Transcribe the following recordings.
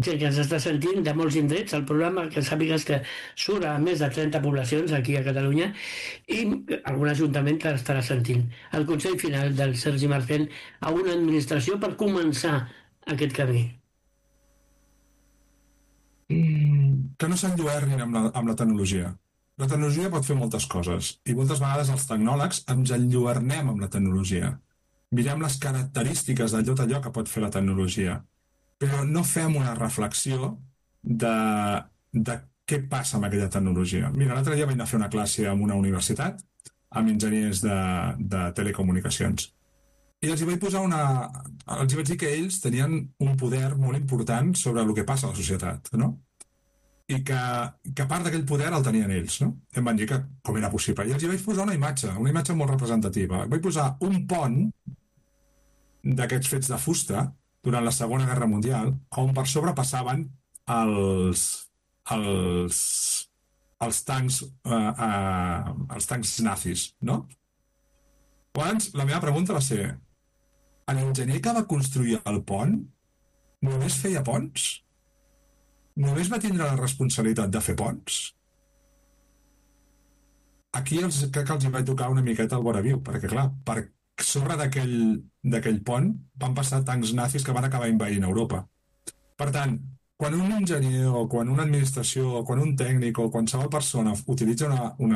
Sí, que ens està sentint de molts indrets. El programa, que sàpigues que surt a més de 30 poblacions aquí a Catalunya i algun ajuntament que estarà sentint. El consell final del Sergi Marcén a una administració per començar aquest camí. Que no s'enlluernin amb la tecnologia. La tecnologia pot fer moltes coses i moltes vegades els tecnòlegs ens enlluernem amb la tecnologia. Mirem les característiques de tot allò que pot fer la tecnologia, però no fem una reflexió de què passa amb aquella tecnologia. Mira, l'altre dia vaig anar a fer una classe en una universitat amb enginyers de telecomunicacions i els hi vaig posar els hi vaig dir que ells tenien un poder molt important sobre el que passa a la societat, no? I que part d'aquell poder el tenien ells, no? I em van dir que com era possible. I els hi vaig posar una imatge molt representativa. Vaig posar un pont d'aquests fets de fusta durant la Segona Guerra Mundial, on per sobre passaven els tancs nazis, no? Llavors, la meva pregunta va ser: l'enginyer que va construir el pont només feia ponts? Només va tindre la responsabilitat de fer ponts? Aquí crec que els hi vaig tocar una miqueta al vora viu, perquè clar, per sobre d'aquell pont van passar tancs nazis que van acabar envaint Europa. Per tant, quan un enginyer o quan una administració o quan un tècnic o qualsevol persona utilitza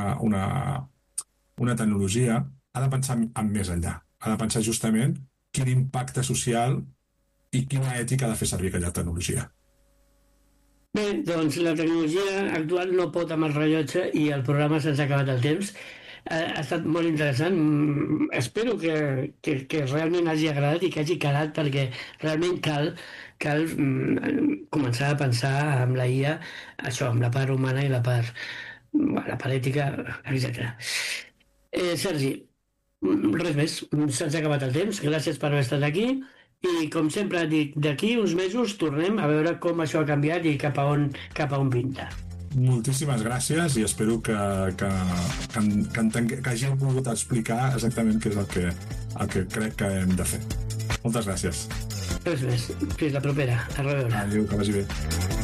una tecnologia, ha de pensar en més enllà. Ha de pensar justament quin impacte social i quina ètica ha de fer servir aquella tecnologia. Bé, doncs la tecnologia actual no pot amb el rellotge i el programa se'ns ha acabat el temps. Ha estat molt interessant. Espero que realment hagi agradat i que hagi calat, perquè realment cal començar a pensar amb la IA, això, amb la part humana i la part ètica, etc. Sergi, res més, se'ns ha acabat el temps. Gràcies per haver estat aquí i, com sempre dic, d'aquí uns mesos tornem a veure com això ha canviat i cap a on pinta. Moltíssimes gràcies i espero que hàgim pogut explicar exactament què és el que crec que hem de fer. Moltes gràcies. Res més. Fins la propera. A reveure. Adéu, que vagi bé.